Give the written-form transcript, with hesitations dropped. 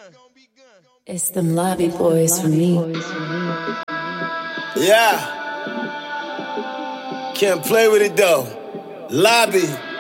It's them lobby boys for me. Yeah. Can't play with it though. Lobby.